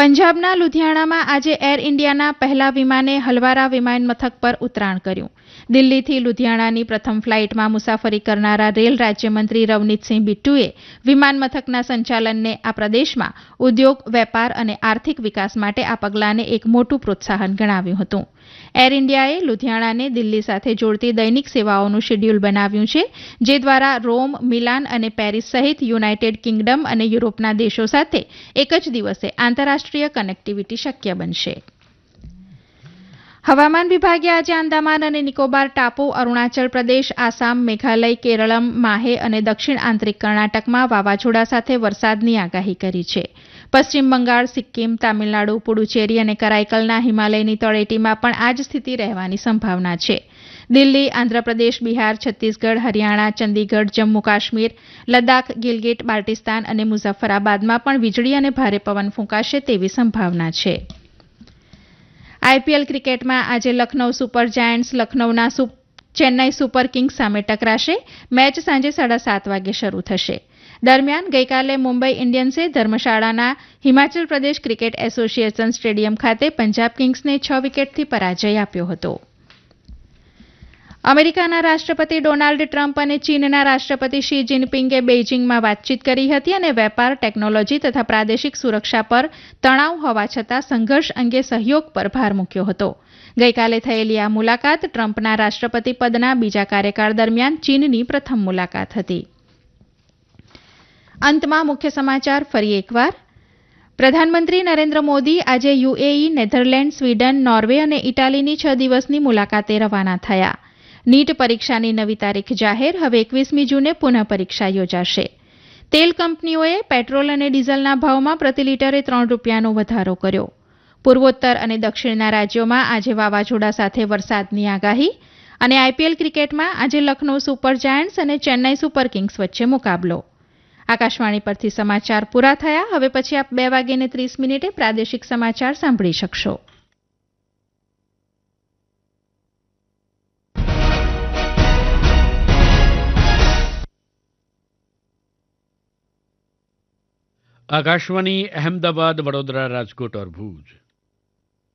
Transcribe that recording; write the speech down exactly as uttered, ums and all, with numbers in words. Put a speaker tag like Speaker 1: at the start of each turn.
Speaker 1: પંજાબના લુધિયાણામાં આજે એર ઇન્ડિયાના પહેલા વિમાને હલવારા વિમાન મથક પર ઉતરાણ કર્યું. દિલ્હીથી લુધિયાણાની પ્રથમ ફ્લાઇટમાં મુસાફરી કરનારા રેલ રાજ્યમંત્રી રવનીતસિંહ બિટ્ટુએ વિમાન મથકના સંચાલનને આ પ્રદેશમાં ઉદ્યોગ, વેપાર અને આર્થિક વિકાસ માટે આ પગલાંને એક મોટું પ્રોત્સાહન ગણાવ્યું હતું. એર ઇન્ડિયાએ લુધિયાણાને દિલ્હી સાથે જોડતી દૈનિક સેવાઓનું શેડ્યુલ બનાવ્યું છે, જે દ્વારા રોમ, મિલાન અને પેરિસ સહિત યુનાઇટેડ કિંગડમ અને યુરોપના દેશો સાથે એક જ દિવસે આંતરરાષ્ટ્રીય કનેક્ટિવિટી શક્ય બનશે. હવામાન વિભાગે આજે આંદામાન અને નિકોબાર ટાપુ, અરુણાચલ પ્રદેશ, આસામ, મેઘાલય, કેરળમ, માહે અને દક્ષિણ આંતરિક કર્ણાટકમાં વાવાઝોડા સાથે વરસાદની આગાહી કરી છે. પશ્ચિમ બંગાળ, સિક્કિમ, તામિલનાડુ, પુડુચેરી અને કરાઈકલના હિમાલયની તળેટીમાં પણ આ જ સ્થિતિ રહેવાની સંભાવના છે. દિલ્હી, આંધ્રપ્રદેશ, બિહાર, છત્તીસગઢ, હરિયાણા, ચંદીગઢ, જમ્મુ કાશ્મીર, લદ્દાખ, ગિલગિટ, બાલ્ટિસ્તાન અને મુઝફ્ફરાબાદમાં પણ વીજળી અને ભારે પવન ફૂંકાશે તેવી સંભાવના છે. આઈપીએલ ક્રિકેટમાં આજે Lucknow super Giants લખનૌના Chennai super Kings સામે ટકરાશે. મેચ સાંજે સાડા સાત વાગે શરૂ થશે. દરમિયાન ગઈકાલે Mumbai ઇન્ડિયન્સે ધર્મશાળાના Himachal Pradesh cricket association stadium ખાતે પંજાબ કિંગ્સને છ વિકેટથી પરાજય આપ્યો હતો. અમેરિકાના રાષ્ટ્રપતિ ડોનાલ્ડ ટ્રમ્પ અને ચીનના રાષ્ટ્રપતિ શી જિનપિંગે બેઇજિંગમાં વાતચીત કરી હતી અને વેપાર, ટેકનોલોજી તથા પ્રાદેશિક સુરક્ષા પર તણાવ હોવા છતાં સંઘર્ષ અંગે સહયોગ પર ભાર મૂક્યો હતો. ગઈકાલે થયેલી આ મુલાકાત ટ્રમ્પના રાષ્ટ્રપતિ પદના બીજા કાર્યકાળ દરમિયાન ચીનની પ્રથમ મુલાકાત હતી. અંતમાં મુખ્ય સમાચાર ફરી એકવાર. પ્રધાનમંત્રી નરેન્દ્ર મોદી આજે યુએઈ, નેધરલેન્ડ, સ્વીડન, નોર્વે અને ઇટાલીની છ દિવસની મુલાકાતે રવાના થયા. નીટ પરીક્ષાની નવી તારીખ જાહેર. હવે એકવીસમી જૂને પુનઃ પરીક્ષા યોજાશે. તેલ કંપનીઓએ પેટ્રોલ અને ડીઝલના ભાવમાં પ્રતિ લીટરે ત્રણ રૂપિયાનો વધારો કર્યો. પૂર્વોત્તર અને દક્ષિણના રાજ્યોમાં આજે વાવાઝોડા સાથે વરસાદની આગાહી. અને આઈપીએલ ક્રિકેટમાં આજે લખનૌ સુપર જાયન્ટ્સ અને ચેન્નાઈ સુપર કિંગ્સ વચ્ચે મુકાબલો. આકાશવાણી પરથી સમાચાર પૂરા થયા. હવે પછી આપ બે વાગ્યે ત્રીસ મિનિટે પ્રાદેશિક સમાચાર સાંભળી શકશો.
Speaker 2: आकाशवाणी अहमदाबाद, वडोदरा, राजकोट और भूज